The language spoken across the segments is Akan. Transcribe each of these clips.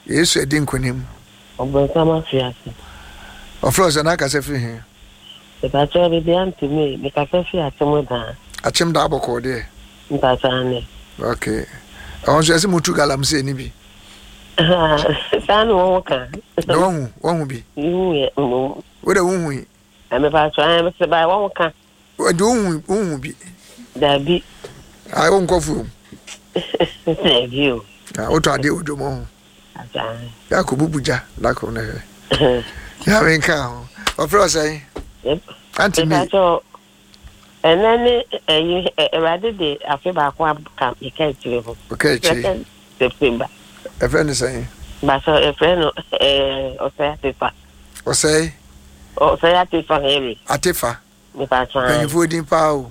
Yesu edi nkunim. Obonsama fiase. Ofroze na ka se fi he. Se ba cho bi anti me ka fe fiase mo da. Achim da aboko de. Mpatane. Okay. Onso ese mutu galam se ni bi. San wo ka. No hu bi. Ye mo. Wo da hu yi. Me ba cho am se ba wo ka. Wo do hu bi. Da bi. Ai won kofu. Thank you. O to ade odo mo. Asan. Ya ko bubuja la ko na he. Ya wen ka ho. Ofroze. Yep. Anti me. And then rather the Africa camp, you can't do it. Okay, September. A friend is saying, but so a friend or say, or say, Atifa, Atifa, if I try. You food in power.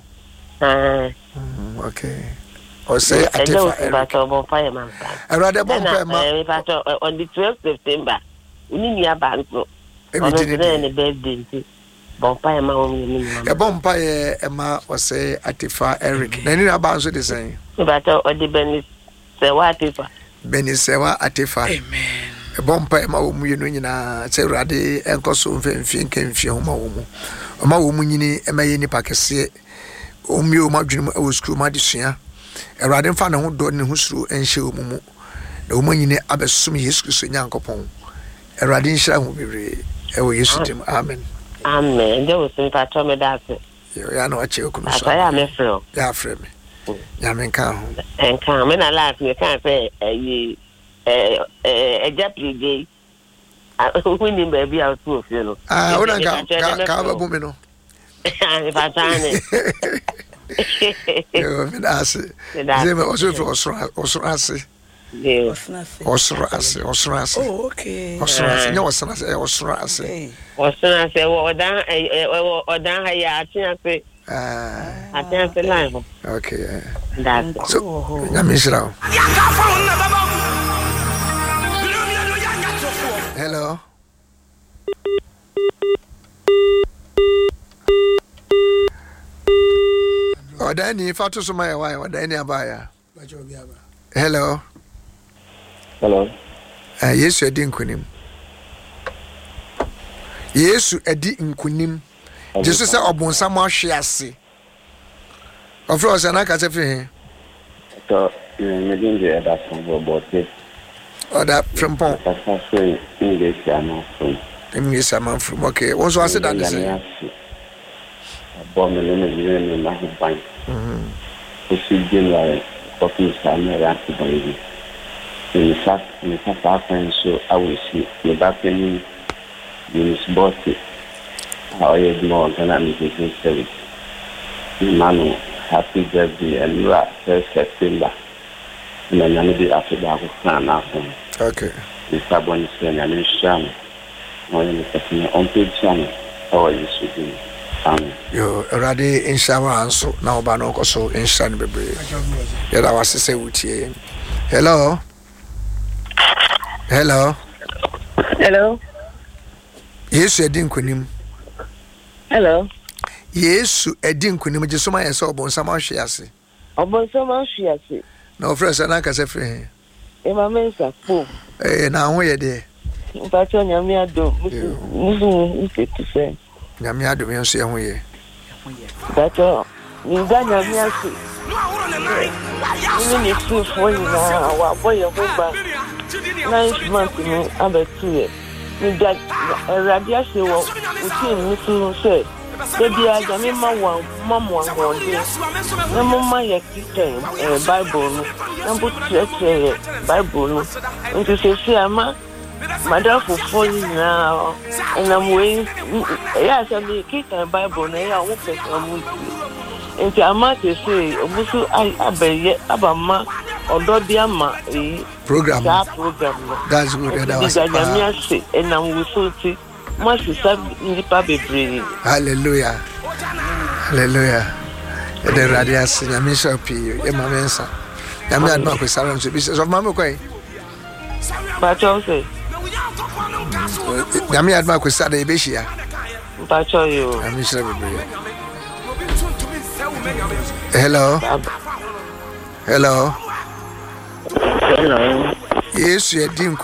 Okay. Or say, Atifa, fireman. I rather bomb on the 12th September. We need a bank. Any birthday. Bonfire a bonfire Emma or say Atifa Eric. Then you about the same. But or the Benny Sewa Atifa. Benny Sewa Atifa. Amen. A bonfire ma woman, say Radi and Cosso Fink and Fioma. Ma woman, a mayini Pakasi, Omio Madrim, I was screw my desire. A radin fan who don't know who's through and show Mumu. The woman in Abasumi his young copon. A radin shall be Amen. Amen. There was some patron me that. You know what you could say. I am a friend. Yeah, friend. Yamin can. And come in a laugh, you can't say a deputy. Winning baby out to you. I wouldn't have a woman. If I turn it, you ask it. They were also Osras. Oh, okay. Osras. No, Osras. Osras. I can't say live. Okay. That's so. I miss it out. Hello. Oh, Danny, if I told somebody why, or Danny Abaya. Hello. Hello. Yes, you didn't kunim. Yes, you didn't kunim. Just to say, Obon Samuel Shiasi. Of course, and I can't say, so you didn't get that from Robotis. Or that from Pont. That's say English, I'm from. English, I'm from. Okay, also I said that the same. Bomb in my bank. To see January, coffee, I'm not baby. In fact, so I will see the back in Miss Bossy. How is more than I'm making service. Manu, happy birthday, and you are 1st September. And then I'm the after that. Okay. The Sabon is saying, I'm in Sham. Or in the on page channel. How are you shooting? Yo, already in shower answer now, Banoko, so in Shan Baby. Yet I was to say with you. Hello. Hello. hello. Yes, you didn't kunim. Hello. Yes, you didn't kunim. Just so my soul, Bon Sama Shiasi. Obon Sama Shiasi. No, friends, and I can say free. Emma Mensa, boom. Now where there? Patron Yamia do. To say. Yamia do me see away. But you got Yamia. Even if you for you now, our boy of 9 months in about 2 years. You got a radiation within missing said. Baby, I am in my one, one day. No more my Bible, number church Bible. And to say, Ama, Madame for 4 years now, and I'm waiting. Yes, I'm the kid and Bible, and I won't take a movie. And I might say, I bet Abama or Dodiama program. That's good. And I'm with you. Must be breathing. Hallelujah. Hallelujah. The radius in a mission of Emma Mensa. I'm not with Sarah to business of Mamma Quay. But also, Yami had Mark with Saturday Bishia. But you, I'm Miss Hello. Hello. Hello. Yes, you didn't.